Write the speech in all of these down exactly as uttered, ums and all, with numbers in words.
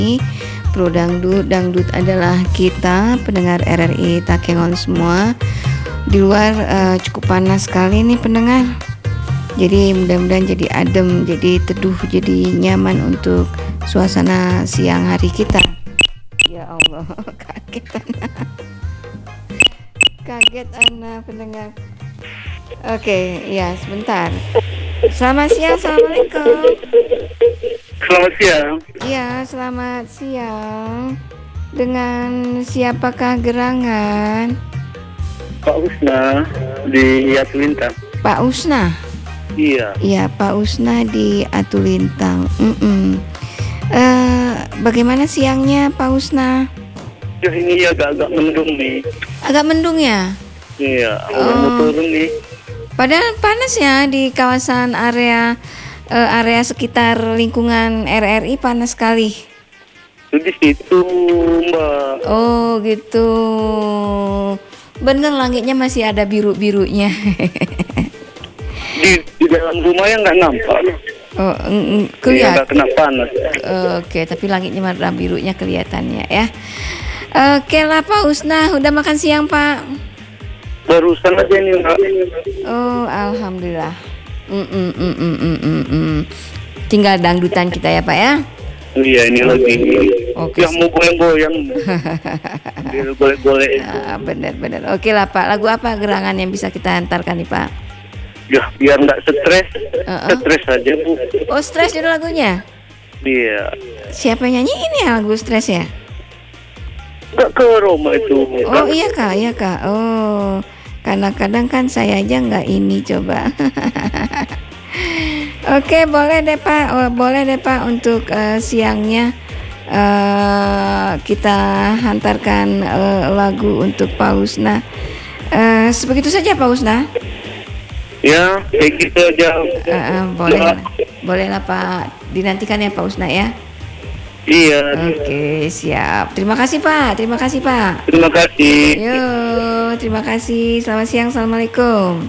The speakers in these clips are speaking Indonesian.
Pro Dangdut. Dangdut adalah kita pendengar R R I Takengon semua. Di luar uh, cukup panas sekali nih pendengar. Jadi mudah-mudahan jadi adem, jadi teduh, jadi nyaman untuk suasana siang hari kita. Ya Allah, kaget anak. Kaget anak pendengar. Oke, ya sebentar. Selamat siang, assalamualaikum. Selamat siang. Ya, selamat siang. Dengan siapakah gerangan? Pak Usna di Atulintang. Pak Usna. Iya. Iya, Pak Usna di Atulintang. Mm-mm. Uh, bagaimana siangnya Pak Usna? Ya ini agak-agak mendung nih. Agak mendung ya? Iya, udah mau turun nih. Padahal panas ya di kawasan area uh, area sekitar lingkungan R R I, panas sekali. Di situ, Mbak. Oh gitu. Bener, langitnya masih ada biru-birunya. di, di dalam rumahnya nggak nampak. Oh, mm, Iya, nggak kelihatan. kena panas. Oke, tapi langitnya warna birunya kelihatannya ya. Oke lah Pak Usna, udah makan siang Pak? Barusan aja nih, Mbak. Oh, alhamdulillah. Mm, mm, mm, mm, mm, mm, mm. Tinggal dangdutan kita ya Pak ya. Iya, ini lagi. Oke. Yang mau goyang-goyang. Biar golek-golek. Ah, benar-benar. Oke lah Pak, lagu apa gerangan yang bisa kita hantarkan nih Pak? Ya, biar nggak stres. Uh-uh. Stres aja, Bu. Oh, stres judul lagunya? Iya. Siapa yang nyanyi ini ya lagu stres ya? Nggak ke Roma itu. Oh iya Kak, iya Kak. Oh, kadang-kadang kan saya aja nggak ini coba. Oke, boleh deh Pak, oh, boleh deh Pak untuk uh, siangnya uh, kita hantarkan uh, lagu untuk Pak Usna. Uh, sebegitu saja Pak Usna. Ya, kayak gitu aja. Uh, uh, boleh, lah. Boleh lah Pak. Dinantikan ya Pak Usna ya. Iya. Oke, siap. Terima kasih Pak. Terima kasih Pak. Terima kasih. Yo, terima kasih. Selamat siang. Assalamualaikum.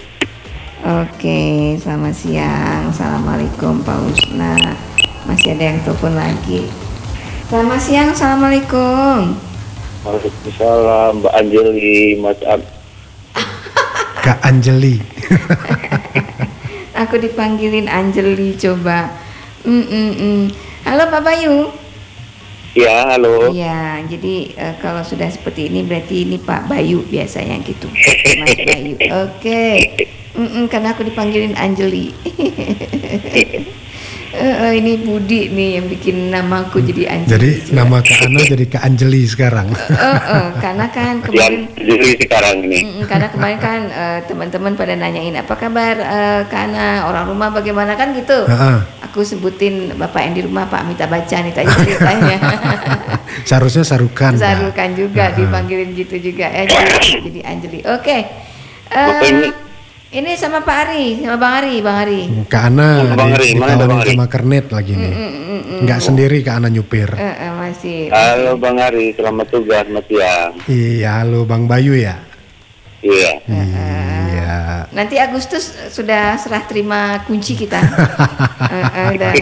Oke, selamat siang. Assalamualaikum Pak Usna. Masih ada yang telepon lagi. Selamat siang. Assalamualaikum. Waalaikumsalam, Mbak Anjeli, Mas Ab. Kak Anjeli. Aku dipanggilin Anjeli coba. Mm -mm -mm. Halo Pak Bayu. Ya, halo. Iya, jadi uh, kalau sudah seperti ini berarti ini Pak Bayu biasanya gitu. Mas Bayu. Oke. Mm-mm, karena aku dipanggilin Anjeli. uh, uh, ini Budi nih yang bikin namaku jadi Anjeli. Jadi juga. nama Kak Ana jadi Kak Anjeli sekarang. Uh, uh, karena kan kemarin Jadi sekarang ini. mm, karena kemarin kan uh, teman-teman pada nanyain apa kabar uh, Kak Ana, orang rumah bagaimana kan gitu. Uh-uh. Aku sebutin bapak yang di rumah Pak Amitabh Bachchan nih tanya ceritanya. Seharusnya Sarukan. Sarukan juga uh-uh. dipanggilin gitu juga ya jadi, jadi Anjeli. Oke. Okay. Uh, ini ini sama Pak Ari, sama Bang Ari, Bang Ari. Kak Ana Oh, Bang Ari, di, mana Bang dikawanin Ari? sama Kernet lagi nih. Mm, mm, mm, mm. Nggak sendiri Kak Ana nyupir. Uh, uh, masih. Halo Bang Ari, selamat tugas, Mas siang. Iya, halo Bang Bayu ya. Iya. Iya. Nanti Agustus sudah serah terima kunci kita. uh, uh, udah.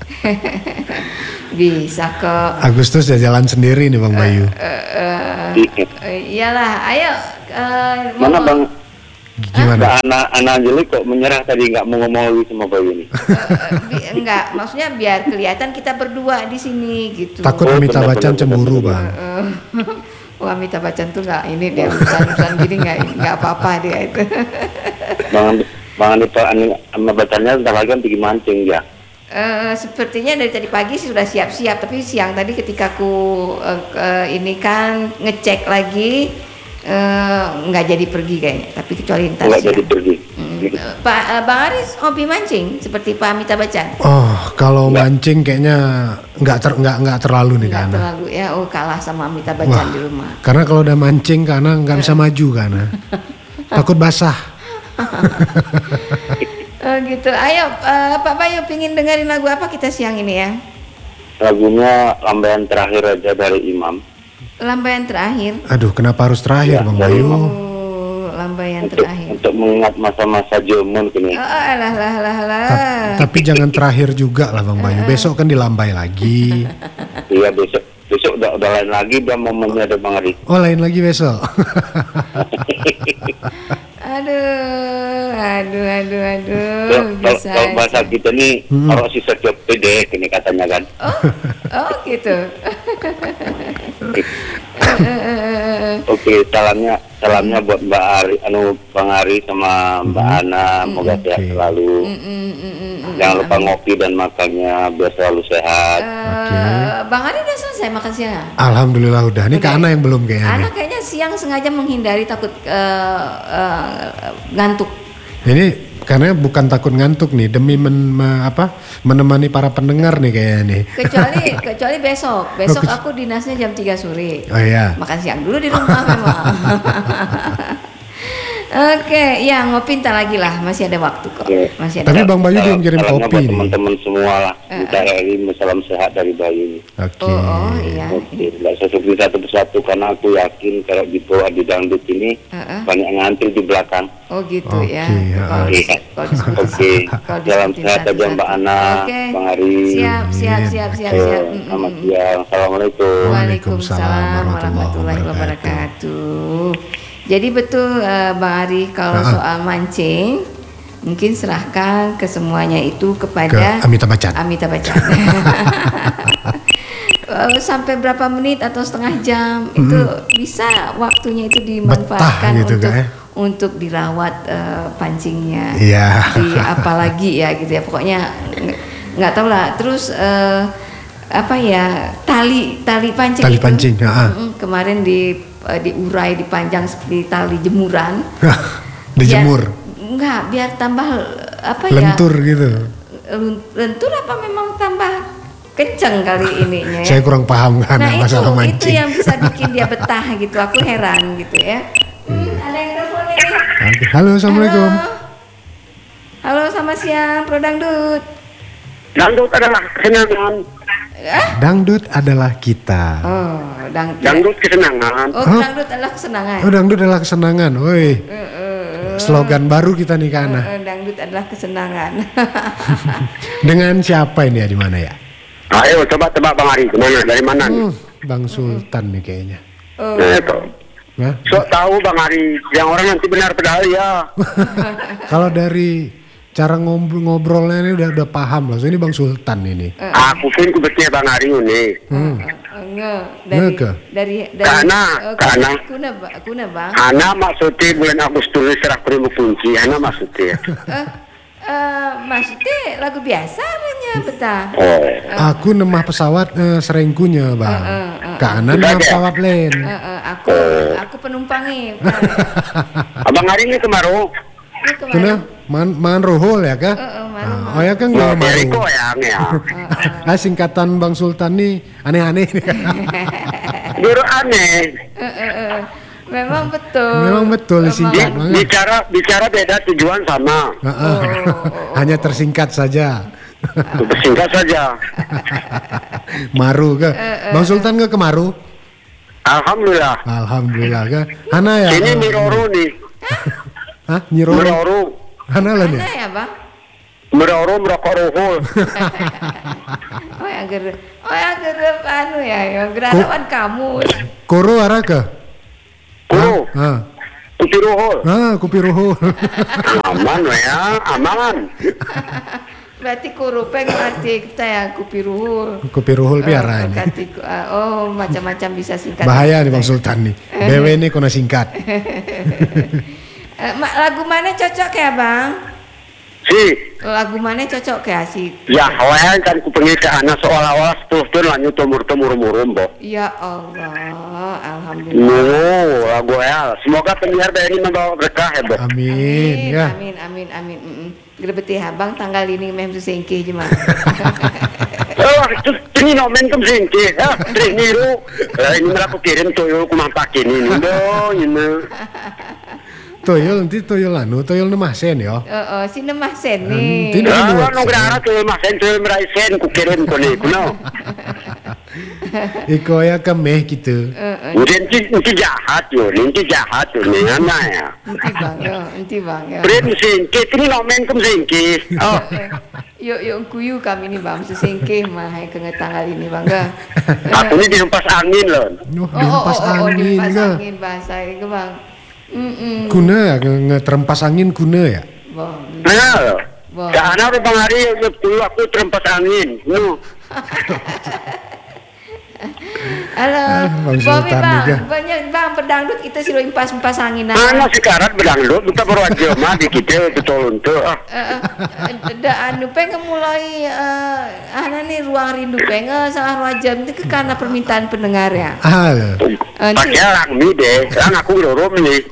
Bisa kok. Agustus ya jalan sendiri nih Bang Bayu. Uh, uh, uh, iyalah, ayo. Uh, Mana mau- Bang? Gimana? Mbak Ana, Ana Anjeli kok menyerah tadi nggak mau ngomong lagi sama Bayu ini? Uh, bi- enggak, maksudnya biar kelihatan kita berdua di sini gitu. Takut Oh, Amitabh benar, Bachchan benar, cemburu benar, Bang. Uh, Wah, Amitabh Bachchan tuh nggak ini dia urusan-urusan gini nggak nggak apa-apa dia itu. Bang Bang Ani sama bacanya ntar lagi kan pergi mancing ya. Uh, sepertinya dari tadi pagi sih sudah siap-siap, tapi siang tadi ketika aku uh, uh, ini kan ngecek lagi uh, nggak jadi pergi kayaknya, tapi kecuali ntar Nggak siang. jadi pergi. Mm, uh, Pak uh, Bang Aris hobi mancing seperti Pak Amitabh Bachchan. Oh, kalau Nggak. mancing kayaknya nggak ter, nggak nggak terlalu nih Kak Nggak Ana. terlalu ya, oh kalah sama Amitabh Bachchan Wah. di rumah. Karena kalau udah mancing Kak Ana nggak bisa maju Kak Ana. Takut basah. Oh gitu. Ayo uh, Pak Bayu pingin dengerin lagu apa kita siang ini ya? Lagunya lambaian terakhir aja dari Imam. Lambaian terakhir. Aduh, kenapa harus terakhir Ya, Bang dari Bayu? Imam. Oh, lambaian untuk terakhir. untuk mengingat masa-masa jomun kini. Oh, alah lah lah lah. Ta- tapi jangan terakhir juga lah Bang Bayu. Besok kan dilambai lagi. Iya besok besok udah udah lain lagi dia momennya ada Bang Ari. Oh lain lagi besok. Aduh, aduh, aduh, aduh. Kalau Bisa. kalau bahasa kita nih Hmm. orang sisa job pede kini katanya kan. Oh, oh gitu. Oke, salamnya salamnya buat Mbak Ari, anu Bang Ari sama Mbak Ana, semoga sehat Oke. selalu. Mm, mm, mm, mm, Jangan lupa amin. ngopi dan makannya biar selalu sehat. Eh, Oke. Bang Ari udah selesai makan siang? Alhamdulillah udah. Ini ke Udah. Ana yang belum kayaknya. nih. Anak kayaknya siang sengaja menghindari takut eh, eh, ngantuk. Ini karena bukan takut ngantuk nih, demi men, me- apa, menemani para pendengar nih kayaknya nih. Kecuali kecuali besok. Besok Oh, aku dinasnya jam tiga sore. Oh iya. Makan siang dulu di rumah memang. Oke, ya ngopi ntar lagi lah, masih ada waktu kok. Oke. Masih ada. Tapi Bang Bayu Salam- belum kirim salamnya kopi buat nih. teman-teman semua lah. Eh, Minta Eri salam sehat dari Bayu. Oke. Oh, oh iya. Oke, nggak saya sebutin satu persatu karena aku yakin kalau di bawah di dangdut ini Heeh. banyak ngantri di belakang. Oh gitu Oke, ya. ya. Kalau Oke, dis- kalau disebutin oke. satu- kalau Salam disebutin sehat aja satu-satu. Mbak Ana, Oke. Bang Ari. Siap, siap, siap, siap, Ayo, siap. Mm, mm, selamat mm. siang. Assalamualaikum. Waalaikumsalam warahmatullahi wabarakatuh. Jadi betul eh, Bang Ari kalau Ah. soal mancing mungkin serahkan ke semuanya itu Ke kepada Amitabh Bachchan. Amitabh Bachchan. Eh, Sampai berapa menit atau setengah jam itu bisa waktunya itu dimanfaatkan Betah gitu, untuk Kak, ya? untuk dirawat eh, pancingnya. Iya. Di apalagi ya gitu ya pokoknya nggak- nggak tahu lah. Terus eh, apa ya tali tali pancing Tali itu, pancing, ah. mm, kemarin di eh, diurai dipanjang seperti tali jemuran. Dijemur, Biar- enggak biar tambah apa lentur gitu. ya lun- lentur apa memang tambah kenceng kali ininya ya. Saya kurang paham kan Nah itu, masalah itu mancing. yang bisa bikin dia betah gitu. Aku heran gitu ya. Hmm, ada yang telepon ini. Oke. Halo, assalamualaikum. Halo. Halo, selamat siang, Pro Dangdut. Dangdut adalah kesenangan. Ah? Dangdut adalah kita. Oh, dang Dangdut kesenangan. Oh, Hah? dangdut adalah kesenangan. Oh, dangdut adalah kesenangan. Woi, Eh, eh, slogan baru kita nih Kana. eh, dangdut adalah kesenangan. Dengan siapa ini ya, di mana ya? Ayo coba tebak Bang Ari, kemana? Dari mana? nih? Hmm, Bang Sultan nih kayaknya. Oh. Nah, itu. Hah? Sok tahu Bang Ari, yang orang nanti benar padahal ya. Kalau dari cara ngobrol ngobrolnya ini udah udah paham loh. So, ini Bang Sultan ini. Aku pun kubetnya Bang Ari ini. Hmm. Enggak, dari Nge ke? dari dari Karena, oh, karena. kuna ba- kuna Bang. Ana maksudnya bulan Agustus serah primo kunci. Ana maksudnya. Eh, eh, maksudnya lagu biasa namanya betah. Oh. Aku nemah pesawat eh, serengkunya bang. Eh, eh, eh. Kanan Udah nemah ada? pesawat lain. Eh, eh, aku aku penumpangnya. Abang Ari ini kemaru. Ini kemarin. Kena man man rohol ya kah? Eh, eh, maru, Ah, oh ya kan Nah, nggak Eriko maru. ya, ya. Ah, singkatan Bang Sultan nih aneh-aneh nih. Dulu aneh. Eh, eh, eh. Memang betul. Memang betul Memang- singkat Bi- banget. bicara bicara beda tujuan sama. Ah, ah. Hanya tersingkat saja. Singkat saja. Maru ke? Bang Sultan ke Kemaru? Alhamdulillah. Alhamdulillah ke? Hana ya? Ini Miroro nih. Hah? Nyiroro? Miroro. Hana lah nih? Mana ya Bang? Miroro merokok rohul. Oh yang gerep, oh yang gerep anu ya, yang gerawan kamu. Koro ara ke? Kuro. Ah, Kuti rohul. ah, kupi rohol. Aman ya, aman. Berarti kurupeng arti kita ya kupiruhul. Kupi rohol piara ini. Ganti, uh, oh macam-macam bisa singkat. Bahaya nih Bang Sultan nih. B W ini kena singkat. Eh, ma- lagu mana cocok ya Bang? Si, Lagu mana cocok ya si? ya hawayan kan ku pengen ke anak seolah-olah tuh tuh lanjut umur umur murum bo. Ya Allah, alhamdulillah. No, lagu ya. Semoga penyiar dari ini membawa berkah ya bo. Amin ya. Amin, amin, amin. Mm -mm. Grebeti habang tanggal ini mem singkih cuma. Oh, itu ini momentum singki. Ya, tri niru. Eh, ini aku kirim tuyul ku mampakin ini. Bo, ini. Toyol nanti toyol anu, toyol nemah sen ya. Oh, oh, si nemah sen Hmm, nih. tidak. Ah, no grara tuyul mas, tuyul meraisen ku kirim ku nih, kuno. Iko ya kemeh gitu. Nanti nanti jahat yo, nanti jahat yo nih anak ya. Nanti bang, yo, nanti bang, yo. Pren singkit ini momentum singkit. Oh, Yuk, yuk kuyu kami ini bang, sesingkih mah hai kengetang kali ini bang, ga. aku ini dihempas angin loh. Nuh, dihempas angin dihempas ga. angin bahasa itu bang. Mm-mm. Kuna ya, ngeterempas angin kuna ya. Bang, Nah, loh. Wah. Karena udah bang Ari, dulu aku terempas angin. No. halo, Ah, Bang Bobby Sultan bang, juga. banyak bang pedangdut kita sih lo impas-impas angin Mana sekarang beranglut, kita baru aja mah di kita betul untuk. Ah. Eh, eh, da anu pengen mulai eh ana nih ruang rindu pengen salah wajam itu ke karena permintaan pendengar ya. Ah, Eh, Pakai lang mi deh, lang aku lorong nih.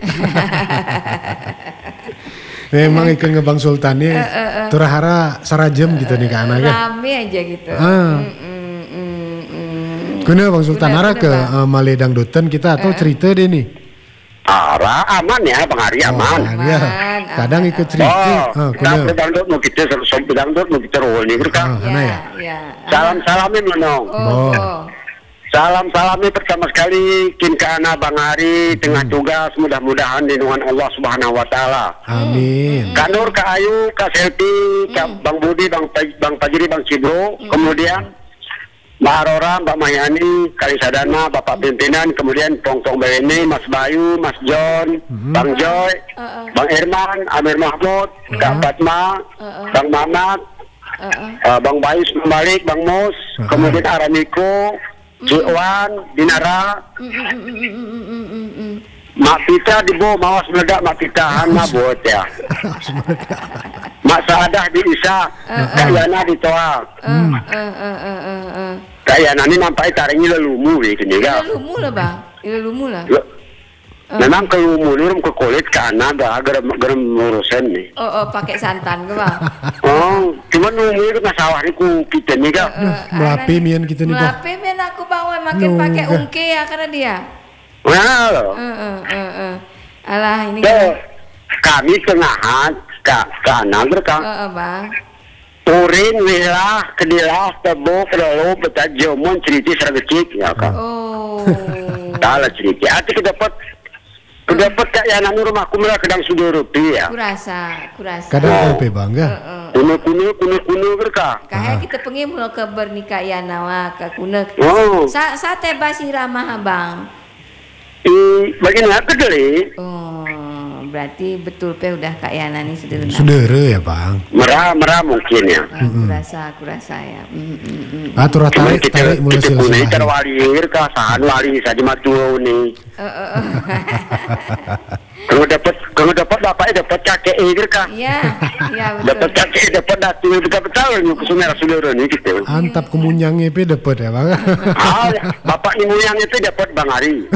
memang ikan ngebang Sultan nih, turahara sarajem gitu nih kan anak. Rame aja gitu. Ah. Mm, mm, mm, mm. Kuna bang Sultan Udah, ara udah, ke Bang. uh, Malay Dangdutan kita atau cerita deh nih. Arah aman ya, bang Ari aman. Oh, ya. Aman, Kadang aman, ikut aman. cerita. Oh, Ah, kita kuna. pedangdut mau kita selesai pedangdut mau kita roll nih, kan? Ah, ana ya. ya. Salam salamin menong. Oh, Oh. oh. Salam salami pertama sekali kin kana Bang Ari tengah tugas mudah-mudahan lindungan Allah Subhanahu wa taala. Amin. Kanur Kak Ayu, Kak Selti, Kak Bang Budi, Bang Pa- Bang Fajri, Bang Cibro, kemudian Mbak Aurora, Mbak Mayani, Kalisadana, Bapak Pimpinan, kemudian Tong Tong B N I, Mas Bayu, Mas John, Bang Joy, Bang Irman, Amir Mahmud, Kak Fatma, Bang Mamat, Eh, eh. Uh, Bang Bayu Malik, Bang Mus, Uh-huh. kemudian Aramiko, Ciwan, Dinara, Mm, mm, mm, mm, mm, mm, mm, mm. Mak Pita di bawah mawas meledak Mak Pita Hana buat ya. Mak Saadah di Isa, Kak Yana di Toa. Eh, eh, eh, eh, eh, eh. Kak Yana ini nampaknya taringnya lelumu ya kini Ila kan. lumu lah bang, ila lumu lah. Memang kelumu nurum ke kulit karena ada gerem gerem urusan nih. Oh, oh pakai santan ke bang. Oh, cuman lumu itu masalah ini ku kita nih kan. Melapi mian kita nih bang. Melapi mian aku bang, weh, makin No, pakai enggak. ungke ya karena dia. Nah loh. Eh, eh, eh, eh. Alah ini So, kan. kami tengahan kak kanan berkah. Eh, eh, bang. Urin, wilah, kedilah, tebo, kedalo, betat, jomon, ceriti, sergecik, ya kan. Oh. Salah ceriti. Ati kedapat, kedapat kak Yana nu rumahku mereka kedang sudah rupi ya. Kurasa, kurasa. Kadang kopi bangga. Kuno kuno kuno kuno berkah. Kayak kita pengen mulai ke bernikah ya nawa ke kuna. Oh, Sa sate basi ramah bang. i bagaimana kedeli? Oh, berarti betul pe udah Kak Yana nih sederhana. Saudara ya bang. Merah merah mungkin ya. Aku rasa, aku rasa ya. Mm, mm, mm. Atur Cuma tarik kita tarik mulai kita punya silsilah. terwali berkah, sahan wali saja matu nih. Eh, eh, eh. Kalau dapat kalau dapat bapaknya dapat kakek berkah. Iya, iya Dapat betul. kakek dapat datu berkah betul nih kusumera saudara nih gitu. Antap kemunyangnya pe dapat ya bang. Ah, bapak ibu yang itu dapat Bang Ari.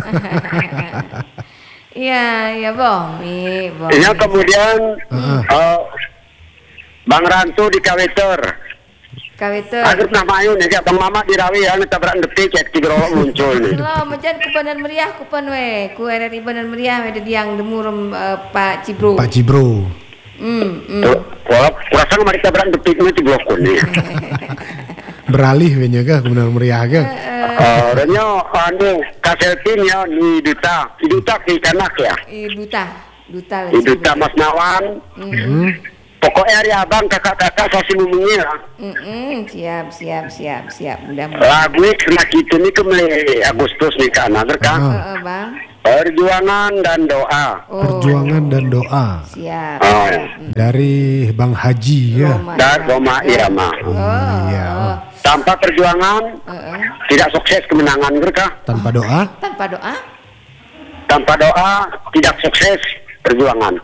Iya, iya Bomi, Bomi. Ya kemudian Heeh. eh, Bang Rantu di Kaweter. Kawete. Agar nama ayu nih Bang Mama di Rawi yang tabrak detik kayak tiga orang muncul nih. Lo macam kupanan meriah kupan we, ku R R I Banan meriah we diang demurem eh, Pak Cibro. Pak Cibro. Hmm, hmm. Wah, kurasa kemarin tabrak detik ini tiga blok nih. Beralih we nya kemudian meriah ga. Eh, Renyo anu kaseltinnya di duta, di duta di kanak ya. I duta, duta lah. Di duta Mas Nawan. Hmm. Pokoknya hari abang kakak-kakak saya simumungi lah. Mm, mm, siap, siap, siap, siap. Mudah-mudahan. Lagu kena kita nih kemulai Agustus nih kan, kan? Ah. Eh, eh, bang. Perjuangan dan doa. Oh, Perjuangan dan doa siap. Oh, siap. dari Bang Haji ya. Roma dan Roma Irama. Oh, Iya. oh. Tanpa perjuangan Eh, eh. tidak sukses kemenangan mereka. Tanpa doa Tanpa doa? Tanpa doa tidak sukses perjuangan.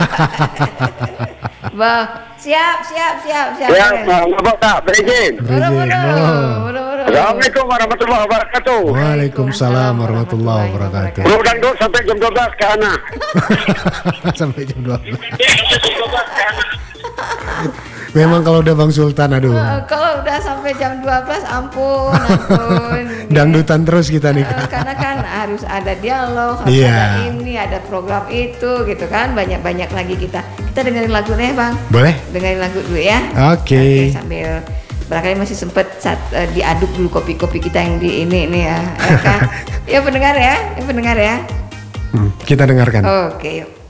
Bah, siap, siap, siap, siap. Ya, Beres. mau ngabok tak? Berizin. Boro, boro, Berizin, oh. boro, boro. Assalamualaikum warahmatullahi wabarakatuh. Waalaikumsalam warahmatullahi wabarakatuh. Bro dan Dor sampai jam dua belas ke Ana. Sampai jam dua belas. Memang kalau udah Bang Sultan aduh. Eh, kalau udah sampai jam dua belas ampun, ampun. Dangdutan terus kita nih. Eh, karena kan harus ada dialog, harus Iya. ada ini, ada program itu gitu kan. Banyak-banyak lagi kita. Kita dengerin lagu deh, Bang. Boleh? Dengerin lagu dulu ya. Oke. Sambil Barangkali masih sempat saat uh, diaduk dulu kopi-kopi kita yang di ini ini ya, ya kan? Ya pendengar ya, ya pendengar ya. Hmm, kita dengarkan. Oke, yuk.